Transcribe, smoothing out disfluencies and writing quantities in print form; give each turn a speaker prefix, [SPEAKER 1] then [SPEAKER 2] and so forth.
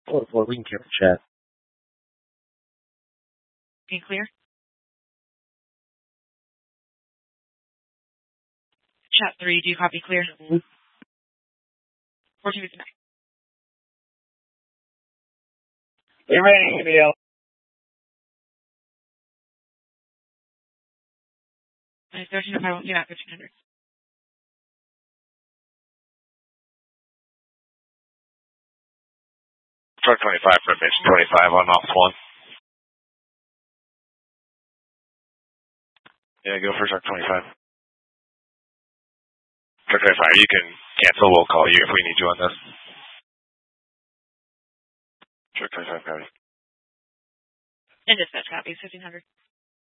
[SPEAKER 1] 4-4, we can cancel chat.
[SPEAKER 2] Be clear? Chat 3, do you copy clear? 14 is back.
[SPEAKER 3] You're ready, Neil.
[SPEAKER 2] 13 if I won't do that, 1500.
[SPEAKER 4] Truck 25 for mission 25 on off 1. Yeah, go for truck 25. Truck 25, you can cancel. We'll call you if we need you on this. Truck 25, copy.
[SPEAKER 2] And dispatch copies, 1500.